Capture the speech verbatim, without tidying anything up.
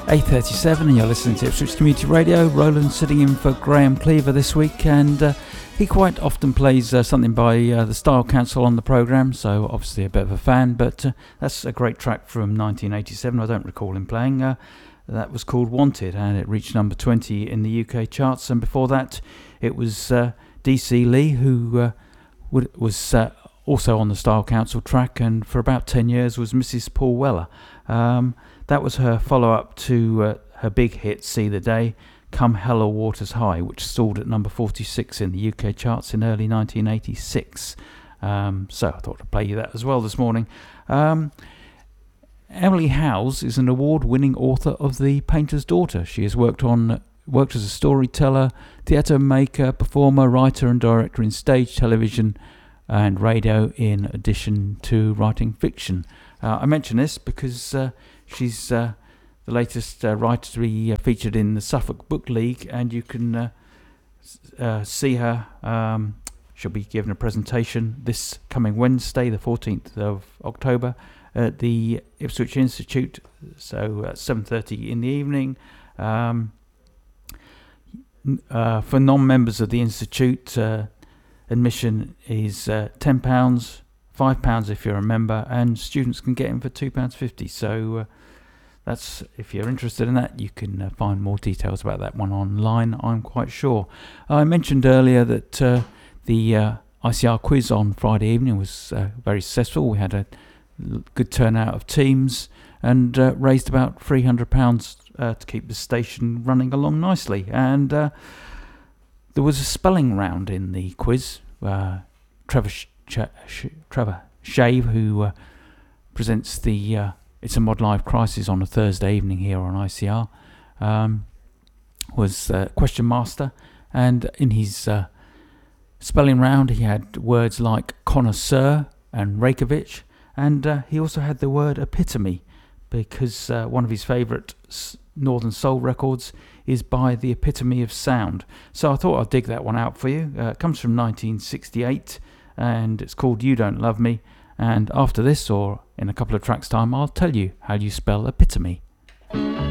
eight thirty-seven and you're listening to Ipswich Community Radio. Roland sitting in for Graham Cleaver this week, and uh, he quite often plays uh, something by uh, the Style Council on the programme, so obviously a bit of a fan, but uh, that's a great track from nineteen eighty-seven. I don't recall him playing. Uh, that was called Wanted, and it reached number twenty in the U K charts, and before that it was uh, D C Lee, who uh, would, was uh, also on the Style Council track, and for about ten years was Missus Paul Weller. Um, That was her follow-up to uh, her big hit, See the Day, Come Hell or Waters High, which stalled at number forty-six in the U K charts in early nineteen eighty-six. Um, so I thought I'd play you that as well this morning. Um, Emily Howes is an award-winning author of The Painter's Daughter. She has worked on worked as a storyteller, theatre maker, performer, writer and director in stage, television and radio, in addition to writing fiction. Uh, I mention this because uh, she's uh, the latest uh, writer to be uh, featured in the Suffolk Book League, and you can uh, uh, see her. Um, she'll be given a presentation this coming Wednesday, the fourteenth of October, at the Ipswich Institute, so at seven thirty in the evening. Um, uh, for non-members of the Institute, uh, admission is uh, ten pounds. Five pounds if you're a member, and students can get in for two pounds fifty. So uh, that's, if you're interested in that, you can uh, find more details about that one online, I'm quite sure. I mentioned earlier that uh, the uh, I C R quiz on Friday evening was uh, very successful. We had a good turnout of teams and uh, raised about three hundred pounds uh, to keep the station running along nicely. And uh, there was a spelling round in the quiz. Uh, Trevor Sh- Sh- Trevor Shave, who uh, presents the uh, It's a Mod Live Crisis on a Thursday evening here on I C R, um, was uh, question master, and in his uh, spelling round he had words like connoisseur and Reykjavik, and uh, he also had the word epitome, because uh, one of his favourite s- Northern Soul records is by the Epitome of Sound. So I thought I'd dig that one out for you. Uh, it comes from nineteen sixty-eight, and it's called You Don't Love Me, and after this, or in a couple of tracks time, I'll tell you how you spell epitome.